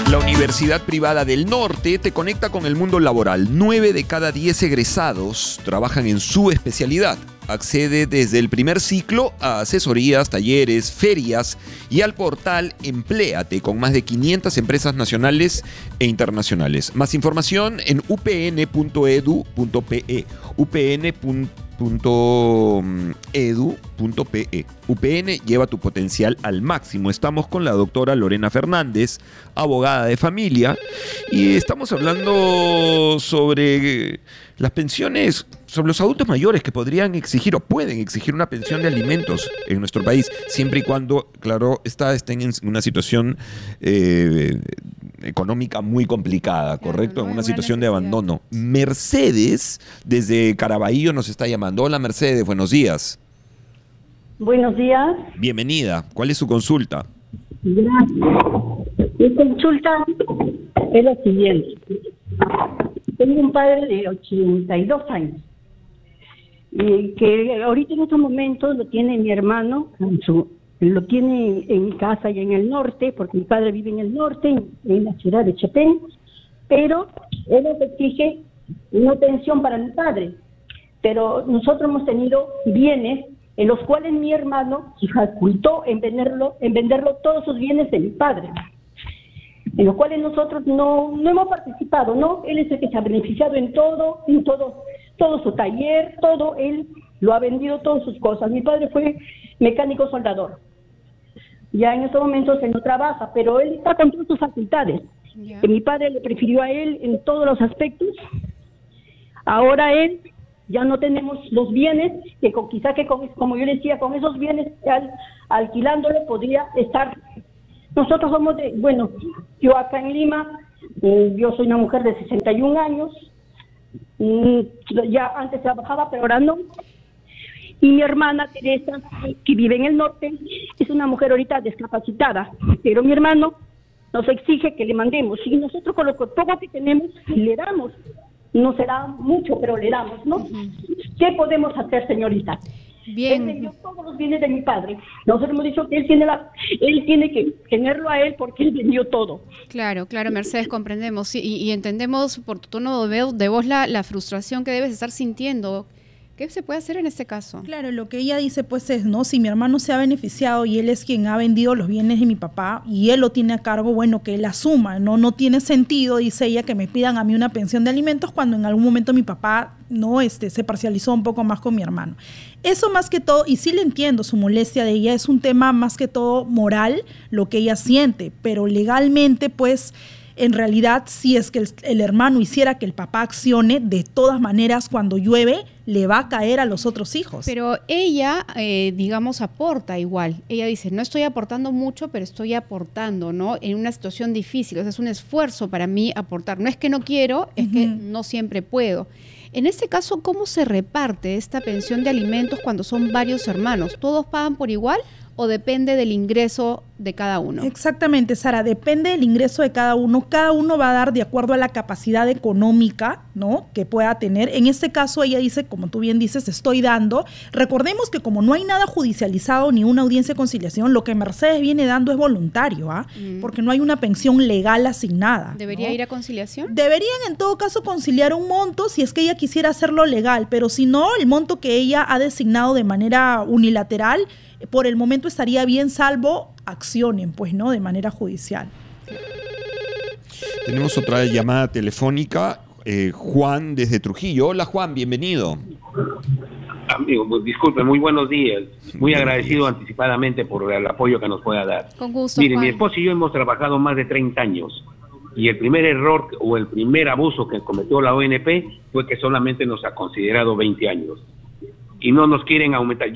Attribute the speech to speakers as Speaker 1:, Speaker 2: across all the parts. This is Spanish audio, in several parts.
Speaker 1: La Universidad Privada del Norte te conecta con el mundo laboral. 9 de cada 10 egresados trabajan en su especialidad. Accede desde el primer ciclo a asesorías, talleres, ferias y al portal Empléate con más de 500 empresas nacionales e internacionales. Más información en upn.edu.pe. upn.edu.pe. UPN lleva tu potencial al máximo. Estamos con la doctora Lorena Fernández, abogada de familia, y estamos hablando sobre las pensiones, sobre los adultos mayores que podrían exigir o pueden exigir una pensión de alimentos en nuestro país, siempre y cuando, claro, estén en una situación económica muy complicada, ¿correcto?
Speaker 2: Claro,
Speaker 1: en una situación de abandono. Mercedes, desde Caraballo, nos está llamando. Hola, Mercedes, buenos días.
Speaker 3: Buenos días.
Speaker 1: Bienvenida. ¿Cuál es su consulta?
Speaker 3: Gracias. Mi consulta es la siguiente. Tengo un padre de 82 años y que ahorita en estos momentos lo tiene mi hermano, lo tiene en casa y en el norte, porque mi padre vive en el norte, en la ciudad de Chepén, pero él nos exige una pensión para mi padre. Pero nosotros hemos tenido bienes en los cuales mi hermano se facultó en venderlo todos sus bienes de mi padre, en los cuales nosotros no hemos participado, ¿no? Él es el que se ha beneficiado en todo su taller, todo, él lo ha vendido, todas sus cosas. Mi padre fue mecánico soldador. Ya en estos momentos él no trabaja, pero él está con todas sus facultades. Que mi padre le prefirió a él en todos los aspectos. Ahora él ya no tenemos los bienes, que como yo le decía, con esos bienes alquilándole podría estar. Nosotros somos yo acá en Lima, yo soy una mujer de 61 años, ya antes trabajaba, pero ahora no. Y mi hermana Teresa, que vive en el norte, es una mujer ahorita discapacitada, pero mi hermano nos exige que le mandemos, y nosotros con lo poco que tenemos le damos. No será mucho, pero le damos, ¿no? ¿Qué podemos hacer, señorita?
Speaker 2: Bien.
Speaker 3: Él vendió todos los bienes de mi padre. Nosotros hemos dicho que él tiene que tenerlo a él porque él vendió todo.
Speaker 2: Claro, Mercedes, comprendemos sí, y entendemos por tu tono de voz la frustración que debes estar sintiendo. ¿Qué se puede hacer en este caso?
Speaker 4: Claro, lo que ella dice pues es, ¿no? Si mi hermano se ha beneficiado y él es quien ha vendido los bienes de mi papá y él lo tiene a cargo, bueno, que él asuma, ¿no? No tiene sentido, dice ella, que me pidan a mí una pensión de alimentos cuando en algún momento mi papá se parcializó un poco más con mi hermano. Eso más que todo, y sí le entiendo su molestia de ella, es un tema más que todo moral, lo que ella siente, pero legalmente pues en realidad si es que el hermano hiciera que el papá accione, de todas maneras cuando llueve le va a caer a los otros hijos.
Speaker 2: Pero ella, digamos, aporta igual. Ella dice, no estoy aportando mucho, pero estoy aportando, ¿no? En una situación difícil, o sea, es un esfuerzo para mí aportar. No es que no quiero, es que no siempre puedo. En este caso, ¿cómo se reparte esta pensión de alimentos cuando son varios hermanos? ¿Todos pagan por igual o depende del ingreso de cada uno?
Speaker 4: Exactamente, Sara, depende del ingreso de cada uno. Cada uno va a dar de acuerdo a la capacidad económica, ¿no?, que pueda tener. En este caso, ella dice, como tú bien dices, estoy dando. Recordemos que como no hay nada judicializado ni una audiencia de conciliación, lo que Mercedes viene dando es voluntario, porque no hay una pensión legal asignada.
Speaker 2: ¿Debería
Speaker 4: ¿no?
Speaker 2: ir a conciliación?
Speaker 4: Deberían en todo caso conciliar un monto si es que ella quisiera hacerlo legal, pero si no, el monto que ella ha designado de manera unilateral, por el momento estaría bien, salvo accionen, pues, ¿no?, de manera judicial.
Speaker 1: Tenemos otra llamada telefónica. Juan, desde Trujillo. Hola, Juan, bienvenido.
Speaker 5: Amigo, pues, disculpe, muy buenos días. Muy agradecido anticipadamente por el apoyo que nos pueda dar.
Speaker 2: Con gusto,
Speaker 5: Mire,
Speaker 2: Juan.
Speaker 5: mi esposo y yo hemos trabajado más de 30 años y el primer error o el primer abuso que cometió la ONP fue que solamente nos ha considerado 20 años. Y no nos quieren aumentar.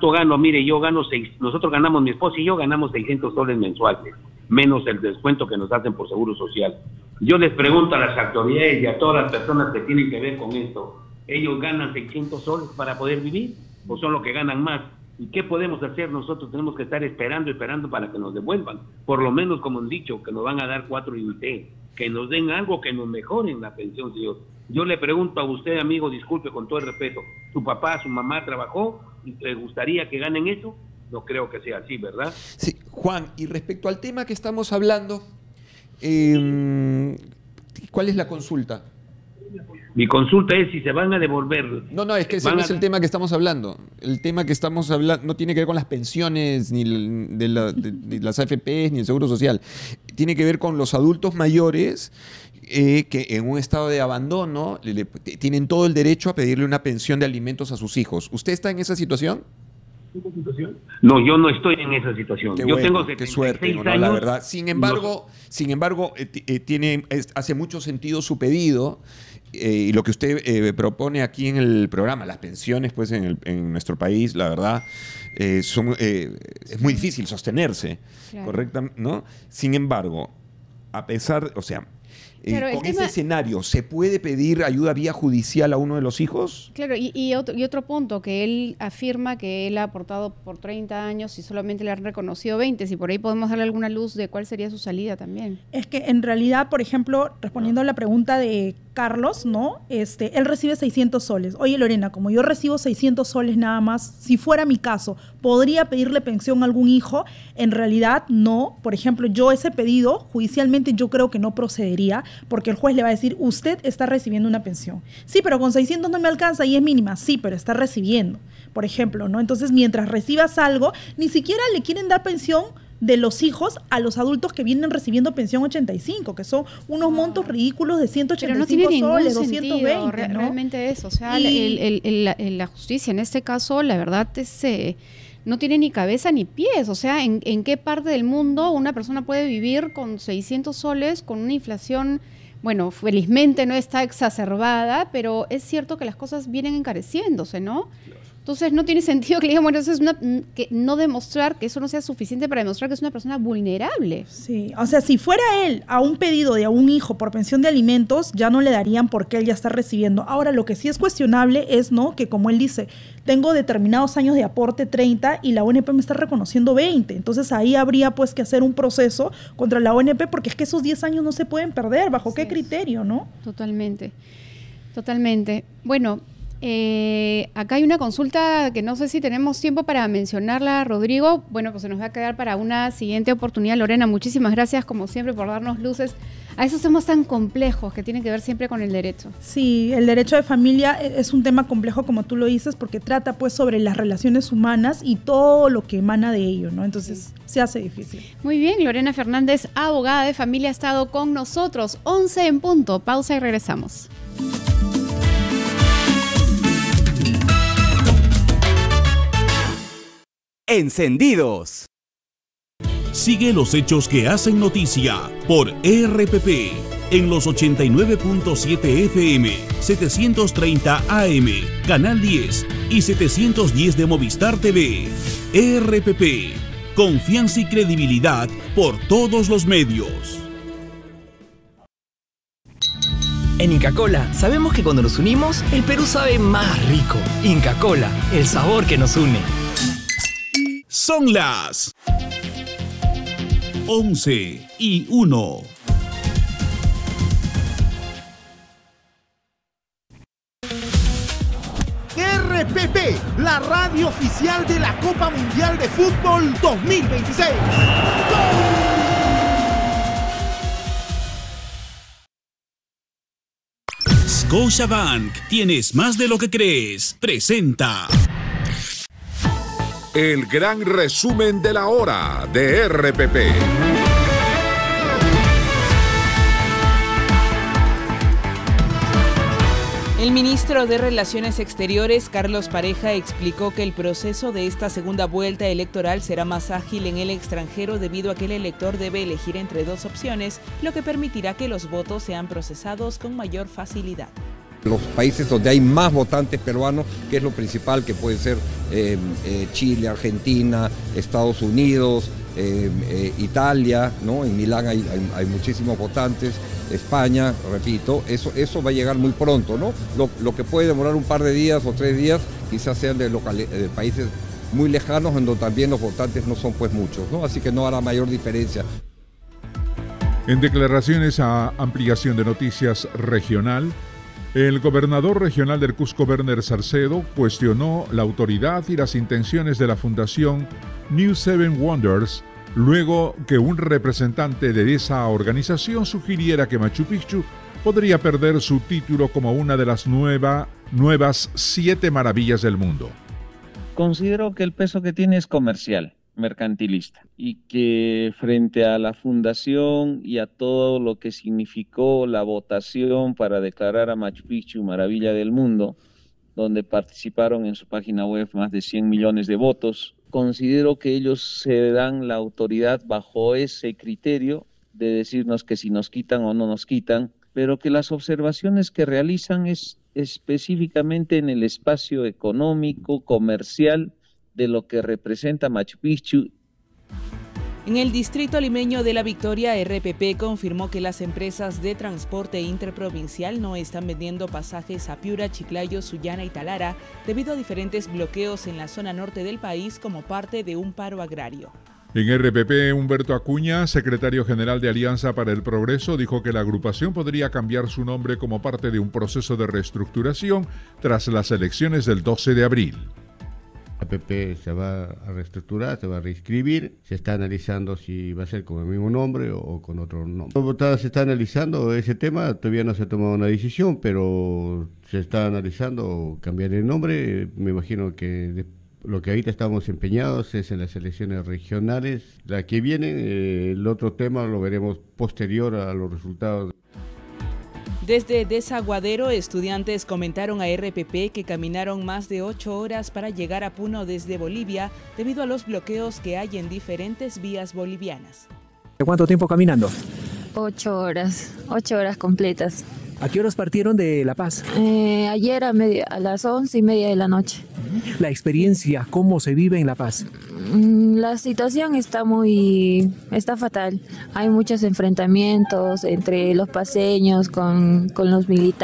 Speaker 5: Nosotros ganamos, mi esposo y yo ganamos 600 soles mensuales, menos el descuento que nos hacen por Seguro Social. Yo les pregunto a las autoridades y a todas las personas que tienen que ver con esto, ¿ellos ganan 600 soles para poder vivir o son los que ganan más? ¿Y qué podemos hacer? Nosotros tenemos que estar esperando para que nos devuelvan. Por lo menos, como han dicho, que nos van a dar 4 IUT, que nos den algo que nos mejoren la pensión, señor. Yo le pregunto a usted, amigo, disculpe con todo el respeto, ¿su papá, su mamá trabajó y le gustaría que ganen eso? No creo que sea así, ¿verdad?
Speaker 1: Sí, Juan, y respecto al tema que estamos hablando, ¿Cuál es la consulta?
Speaker 5: Mi consulta es si se van a devolver.
Speaker 1: No, es que ese no es el tema que estamos hablando. El tema que estamos hablando no tiene que ver con las pensiones, ni de las AFPs, ni el Seguro Social. Tiene que ver con los adultos mayores que en un estado de abandono tienen todo el derecho a pedirle una pensión de alimentos a sus hijos. ¿Usted está en esa situación?
Speaker 5: No, yo no estoy en esa situación.
Speaker 1: Qué
Speaker 5: Yo
Speaker 1: bueno,
Speaker 5: tengo
Speaker 1: qué
Speaker 5: 76
Speaker 1: suerte, ¿no?
Speaker 5: años.
Speaker 1: La verdad. Sin embargo, hace mucho sentido su pedido y lo que usted propone aquí en el programa. Las pensiones, pues, en nuestro país, la verdad, es muy difícil sostenerse, claro. ¿Correcto? ¿No? Sin embargo, a pesar, o sea, con ese escenario, ¿se puede pedir ayuda vía judicial a uno de los hijos?
Speaker 2: Claro, y otro punto, que él afirma que él ha aportado por 30 años y solamente le han reconocido 20. Si por ahí podemos darle alguna luz de cuál sería su salida también.
Speaker 4: Es que en realidad, por ejemplo, respondiendo a la pregunta de Carlos, ¿no? Él recibe 600 soles. Oye, Lorena, como yo recibo 600 soles nada más, si fuera mi caso, ¿podría pedirle pensión a algún hijo? En realidad, no. Por ejemplo, yo ese pedido, judicialmente yo creo que no procedería, porque el juez le va a decir, usted está recibiendo una pensión. Sí, pero con 600 no me alcanza y es mínima. Sí, pero está recibiendo, por ejemplo, ¿no? Entonces, mientras recibas algo, ni siquiera le quieren dar pensión de los hijos a los adultos que vienen recibiendo pensión 85, que son unos montos ridículos de 185 soles, 220, ¿no?
Speaker 2: Realmente eso, o sea, la justicia en este caso, la verdad no tiene ni cabeza ni pies, o sea, ¿en qué parte del mundo una persona puede vivir con 600 soles, con una inflación, bueno, felizmente no está exacerbada, pero es cierto que las cosas vienen encareciéndose, ¿no? Entonces no tiene sentido que le digan, bueno, eso es que no demostrar, que eso no sea suficiente para demostrar que es una persona vulnerable.
Speaker 4: Sí, o sea, si fuera él a un pedido de a un hijo por pensión de alimentos, ya no le darían porque él ya está recibiendo. Ahora, lo que sí es cuestionable es, ¿no?, que como él dice, tengo determinados años de aporte 30 y la ONP me está reconociendo 20. Entonces ahí habría pues que hacer un proceso contra la ONP porque es que esos 10 años no se pueden perder. ¿Bajo qué criterio, no?
Speaker 2: Totalmente. Bueno, acá hay una consulta que no sé si tenemos tiempo para mencionarla, Rodrigo. Bueno, pues se nos va a quedar para una siguiente oportunidad. Lorena, muchísimas gracias como siempre por darnos luces a esos temas tan complejos que tienen que ver siempre con el derecho.
Speaker 4: Sí, el derecho de familia es un tema complejo, como tú lo dices, porque trata pues sobre las relaciones humanas y todo lo que emana de ello, ¿no? Entonces se hace difícil.
Speaker 2: Muy bien, Lorena Fernández, abogada de familia, ha estado con nosotros. 11 en punto, pausa y regresamos.
Speaker 6: Encendidos. Sigue los hechos que hacen noticia por RPP en los 89.7 FM, 730 AM, Canal 10 y 710 de Movistar TV. RPP, confianza y credibilidad por todos los medios.
Speaker 7: En Inca Kola sabemos que cuando nos unimos, el Perú sabe más rico. Inca Kola, el sabor que nos une.
Speaker 6: Son las 11:01.
Speaker 8: RPP, la radio oficial de la Copa Mundial de Fútbol 2026.
Speaker 6: Scotiabank, tienes más de lo que crees. Presenta
Speaker 9: el gran resumen de la hora de RPP.
Speaker 10: El ministro de Relaciones Exteriores, Carlos Pareja, explicó que el proceso de esta segunda vuelta electoral será más ágil en el extranjero debido a que el elector debe elegir entre dos opciones, lo que permitirá que los votos sean procesados con mayor facilidad.
Speaker 11: Los países donde hay más votantes peruanos, que es lo principal, que puede ser Chile, Argentina, Estados Unidos, Italia, ¿no? En Milán hay muchísimos votantes, España, repito, eso va a llegar muy pronto, ¿no? Lo que puede demorar un par de días o 3 días, quizás sean de países muy lejanos, en donde también los votantes no son pues muchos, ¿no? Así que no hará mayor diferencia.
Speaker 12: En declaraciones a Ampliación de Noticias Regional, el gobernador regional del Cusco, Werner Salcedo, cuestionó la autoridad y las intenciones de la Fundación New Seven Wonders luego que un representante de esa organización sugiriera que Machu Picchu podría perder su título como una de las nuevas 7 maravillas del mundo.
Speaker 13: Considero que el peso que tiene es comercial, mercantilista, y que frente a la fundación y a todo lo que significó la votación para declarar a Machu Picchu maravilla del mundo, donde participaron en su página web más de 100 millones de votos, considero que ellos se dan la autoridad bajo ese criterio de decirnos que si nos quitan o no nos quitan, pero que las observaciones que realizan es específicamente en el espacio económico, comercial, de lo que representa Machu Picchu.
Speaker 10: En el distrito limeño de La Victoria, RPP confirmó que las empresas de transporte interprovincial no están vendiendo pasajes a Piura, Chiclayo, Sullana y Talara debido a diferentes bloqueos en la zona norte del país como parte de un paro agrario.
Speaker 12: En RPP, Humberto Acuña, secretario general de Alianza para el Progreso, dijo que la agrupación podría cambiar su nombre como parte de un proceso de reestructuración tras las elecciones del 12 de abril.
Speaker 14: APP se va a reestructurar, se va a reescribir, se está analizando si va a ser con el mismo nombre o con otro nombre. Se está analizando ese tema, todavía no se ha tomado una decisión, pero se está analizando cambiar el nombre. Me imagino que lo que ahorita estamos empeñados es en las elecciones regionales. La que viene, el otro tema lo veremos posterior a los resultados.
Speaker 10: Desde Desaguadero, estudiantes comentaron a RPP que caminaron más de 8 horas para llegar a Puno desde Bolivia debido a los bloqueos que hay en diferentes vías bolivianas.
Speaker 15: ¿Cuánto tiempo caminando?
Speaker 16: 8 horas completas.
Speaker 15: ¿A qué horas partieron de La Paz?
Speaker 16: Ayer a las 11:30 de la noche.
Speaker 15: La experiencia, ¿cómo se vive en La Paz?
Speaker 16: La situación está fatal. Hay muchos enfrentamientos entre los paceños con los militares.